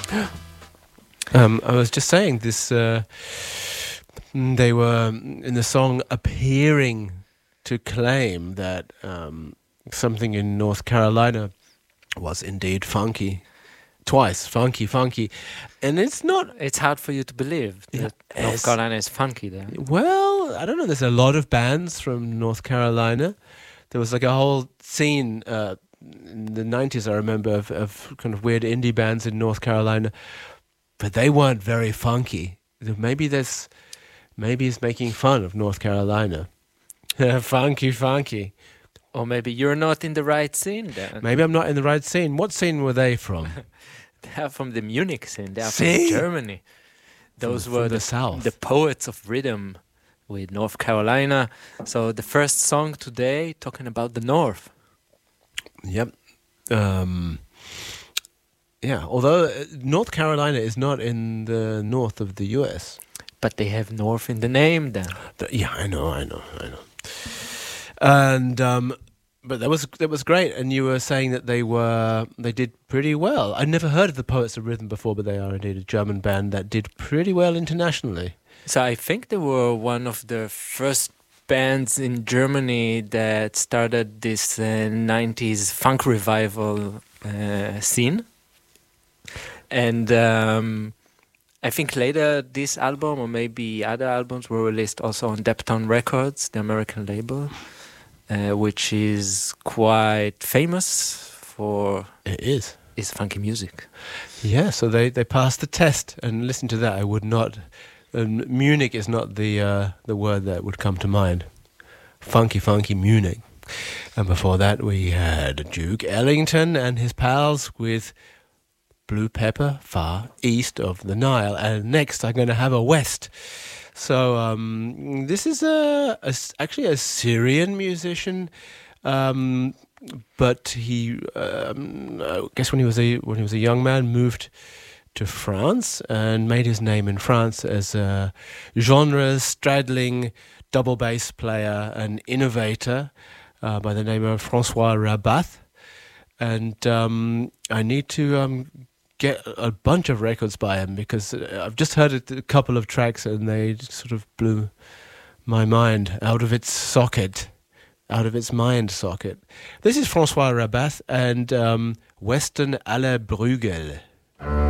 I was just saying this. They were in the song appearing to claim that something in North Carolina was indeed funky. Twice, funky. And it's not... It's hard for you to believe that North Carolina is funky there. Well, I don't know. There's a lot of bands from North Carolina. There was like a whole scene in the 90s, I remember, of kind of weird indie bands in North Carolina. But they weren't very funky. Maybe it's making fun of North Carolina. Funky. Or maybe you're not in the right scene then. Maybe I'm not in the right scene. What scene were they from? They are from the Munich scene. They are See? from Germany. Those were the South. The poets of rhythm with North Carolina. So the first song today talking about the North. Yep. Yeah, although North Carolina is not in the north of the US. But they have North in the name then. Yeah, I know. And but that was great. And you were saying that they did pretty well. I'd never heard of the Poets of Rhythm before, but they are indeed a German band that did pretty well internationally. So I think they were one of the first bands in Germany that started this 90s funk revival scene. And I think later this album or maybe other albums were released also on Depton Records, the American label, which is quite famous for its funky music. Yeah, so they passed the test, and listen to that. I would not. Munich is not the word that would come to mind. Funky Munich. And before that we had Duke Ellington and his pals with Blue Pepper, Far East of the Nile. And next I'm going to have a West. So this is actually a Syrian musician, but he, I guess when he was a young man, moved to France and made his name in France as a genre-straddling double bass player and innovator by the name of François Rabath. And I need to get a bunch of records by him because I've just heard a couple of tracks and they sort of blew my mind out of its mind socket. This is François Rabath and Western à la Bruegel.